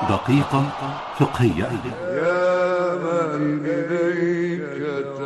دقيقة فقهية. يا من إليك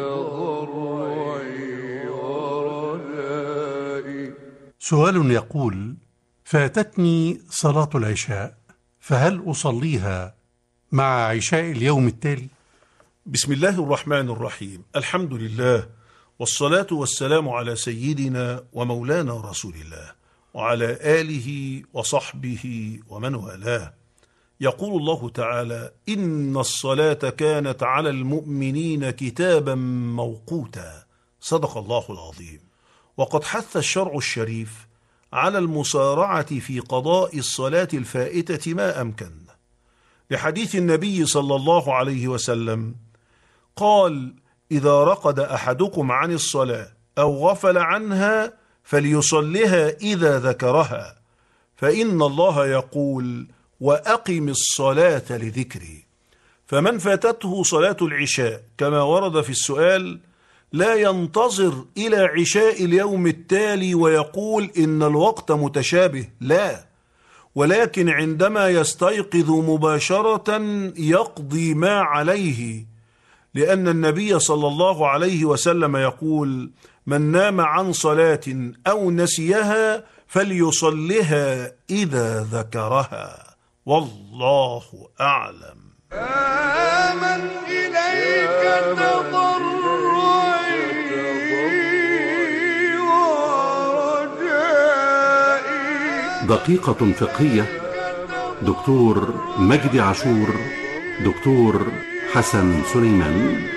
تضرعي ورجائي. سؤال يقول: فاتتني صلاة العشاء، فهل أصليها مع عشاء اليوم التالي؟ بسم الله الرحمن الرحيم. الحمد لله، والصلاة والسلام على سيدنا ومولانا رسول الله وعلى آله وصحبه ومن والاه. يقول الله تعالى: إن الصلاة كانت على المؤمنين كتابا موقوتا. صدق الله العظيم. وقد حث الشرع الشريف على المسارعة في قضاء الصلاة الفائتة ما أمكن، لحديث النبي صلى الله عليه وسلم قال: إذا رقد أحدكم عن الصلاة أو غفل عنها فليصلها إذا ذكرها، فإن الله يقول: وأقم الصلاة لذكري. فمن فاتته صلاة العشاء كما ورد في السؤال لا ينتظر إلى عشاء اليوم التالي ويقول إن الوقت متشابه، لا، ولكن عندما يستيقظ مباشرة يقضي ما عليه، لأن النبي صلى الله عليه وسلم يقول: من نام عن صلاة أو نسيها فليصلها إذا ذكرها، والله أعلم. من إليك تضرعي ورجائي. دقيقة فقهية. دكتور مجدي عاشور، دكتور حسن سليمان.